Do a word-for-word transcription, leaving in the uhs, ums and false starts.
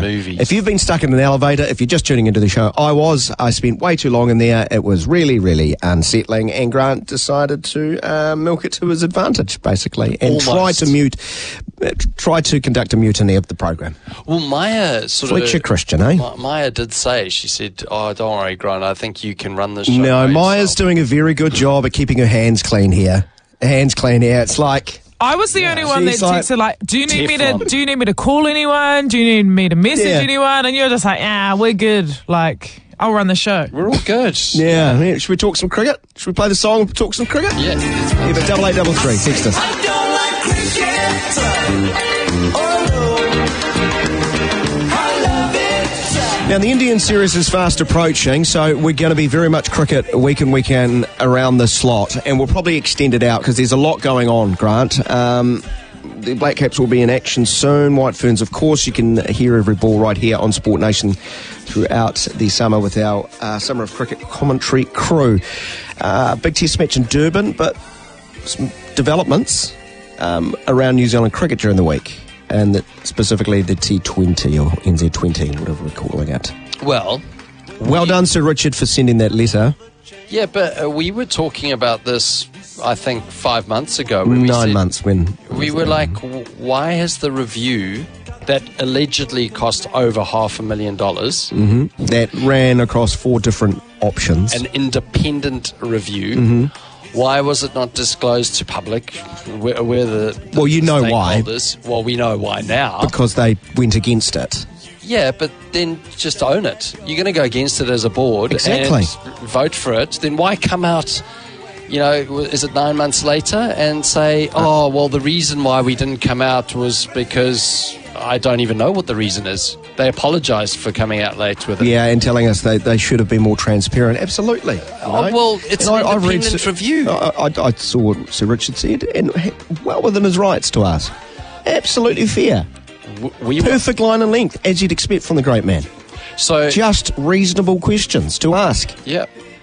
movies. If you've been stuck in an elevator, if you're just tuning into the show, I was. I spent way too long in there. It was really, really unsettling, and Grant decided to uh, milk it to his advantage, basically, and Almost. try to mute, uh, try to conduct a mutiny of the program. Well, Maya sort Fletcher of... Christian, eh? Ma- Maya did say, she said, oh, don't worry, Grant, I think you can run this show. No, by Maya's yourself." doing a very good job at keeping her hands clean here. Hands clean here. It's like... I was the only one that She's like- texted like, "Do you need me to? Teflon. Do you need me to call anyone? Do you need me to message Yeah. anyone?" And you're just like, "Ah, we're good. Like, I'll run the show." We're all good. Yeah, yeah. Should we talk some cricket? Should we play the song and talk some cricket? Yeah. Yeah, but double eight double three, text us. I don't like cricket. Oh no, I love it. Now, the Indian series is fast approaching, so we're going to be very much cricket week in, week in around the slot, and we'll probably extend it out because there's a lot going on, Grant. Um, the Black Caps will be in action soon. White Ferns, of course, you can hear every ball right here on Sport Nation throughout the summer with our uh, Summer of Cricket commentary crew. Uh, big test match in Durban, but some developments um, around New Zealand cricket during the week, and that specifically the T twenty or N Z twenty, whatever we're calling it. Well, Well done, Sir Richard, for sending that letter. yeah, but uh, we were talking about this, I think, five months ago. When we Nine said, months when... We were like, w- why has the review that allegedly cost over half a million dollars, That ran across four different options. an independent review, Mm-hmm. why was it not disclosed to public? Where, where the, the Well, you know why. stakeholders- Well, we know why now. because they went against it. Yeah, but then just own it. You're going to go against it as a board Exactly. and vote for it. Then why come out, you know, is it nine months later and say, oh, well, the reason why we didn't come out was because I don't even know what the reason is. They apologised for coming out late with it. Yeah, and telling us they, they should have been more transparent. Absolutely. you Oh, know. well, it's And an I- I've read independent Sir- review. I, I, I saw what Sir Richard said, and he- well within his rights to ask. Absolutely fair. W- we were, Perfect line and length, as you'd expect from the great man. so, Just reasonable questions to ask. yeah.